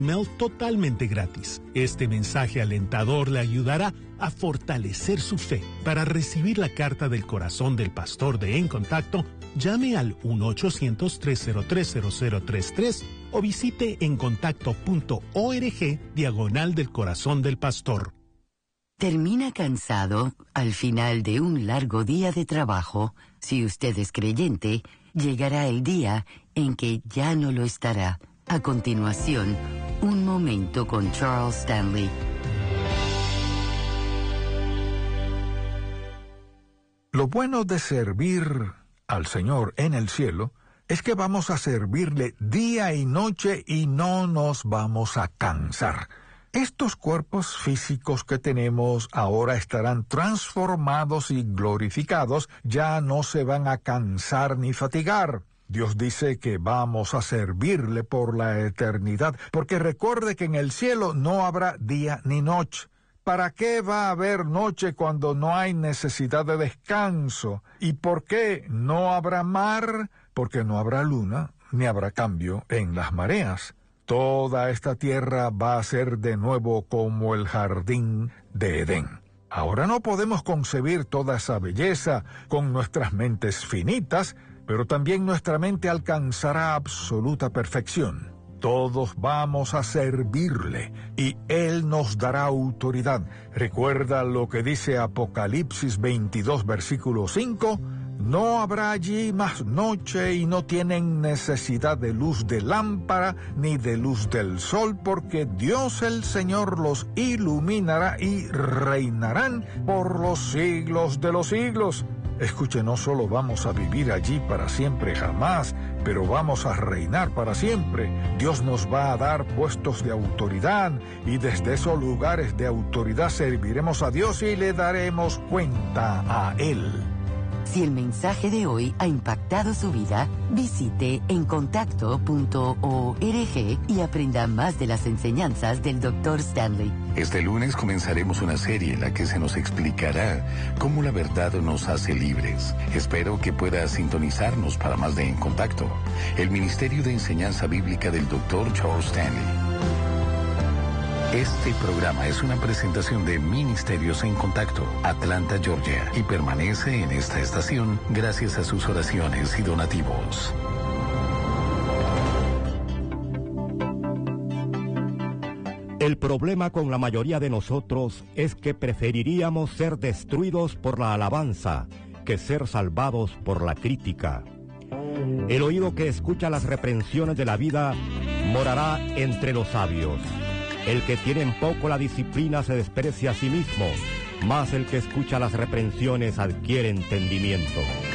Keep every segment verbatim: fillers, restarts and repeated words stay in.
Email totalmente gratis. Este mensaje alentador le ayudará a fortalecer su fe. Para recibir la carta del corazón del pastor de En Contacto, llame al uno ochocientos, tres cero tres, cero cero tres tres o visite encontacto punto org diagonal del corazón del pastor. ¿Termina cansado al final de un largo día de trabajo? Si usted es creyente, llegará el día en que ya no lo estará. A continuación, un momento con Charles Stanley. Lo bueno de servir al Señor en el cielo es que vamos a servirle día y noche y no nos vamos a cansar. Estos cuerpos físicos que tenemos ahora estarán transformados y glorificados, ya no se van a cansar ni fatigar. Dios dice que vamos a servirle por la eternidad, porque recuerde que en el cielo no habrá día ni noche. ¿Para qué va a haber noche cuando no hay necesidad de descanso? ¿Y por qué no habrá mar? Porque no habrá luna, ni habrá cambio en las mareas. Toda esta tierra va a ser de nuevo como el jardín de Edén. Ahora no podemos concebir toda esa belleza con nuestras mentes finitas, pero también nuestra mente alcanzará absoluta perfección. Todos vamos a servirle y Él nos dará autoridad. Recuerda lo que dice Apocalipsis veintidós, versículo cinco. No habrá allí más noche y no tienen necesidad de luz de lámpara ni de luz del sol, porque Dios el Señor los iluminará y reinarán por los siglos de los siglos. Escuche, no solo vamos a vivir allí para siempre jamás, pero vamos a reinar para siempre. Dios nos va a dar puestos de autoridad y desde esos lugares de autoridad serviremos a Dios y le daremos cuenta a Él. Si el mensaje de hoy ha impactado su vida, visite encontacto punto org y aprenda más de las enseñanzas del doctor Stanley. Este lunes comenzaremos una serie en la que se nos explicará cómo la verdad nos hace libres. Espero que pueda sintonizarnos para más de En Contacto, el Ministerio de Enseñanza Bíblica del doctor Charles Stanley. Este programa es una presentación de Ministerios en Contacto, Atlanta, Georgia, y permanece en esta estación gracias a sus oraciones y donativos. El problema con la mayoría de nosotros es que preferiríamos ser destruidos por la alabanza que ser salvados por la crítica. El oído que escucha las reprensiones de la vida morará entre los sabios. El que tiene en poco la disciplina se desprecia a sí mismo, mas el que escucha las reprensiones adquiere entendimiento.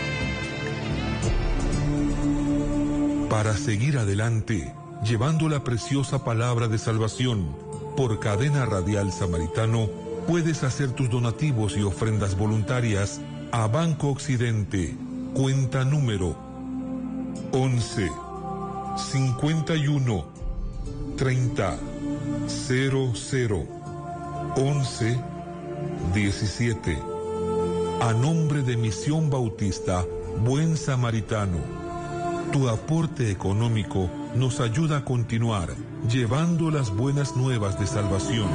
Para seguir adelante, llevando la preciosa palabra de salvación, por Cadena Radial Samaritano, puedes hacer tus donativos y ofrendas voluntarias a Banco Occidente, cuenta número once, cincuenta y uno, treinta, cero cero, once, diecisiete. A nombre de Misión Bautista Buen Samaritano, tu aporte económico nos ayuda a continuar llevando las buenas nuevas de salvación.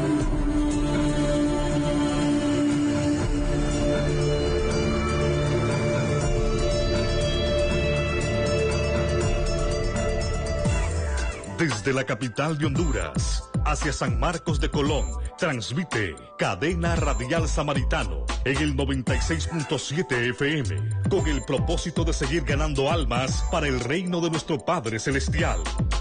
Desde la capital de Honduras hacia San Marcos de Colón, transmite Cadena Radial Samaritano en el noventa y seis punto siete F M, con el propósito de seguir ganando almas para el reino de nuestro Padre Celestial.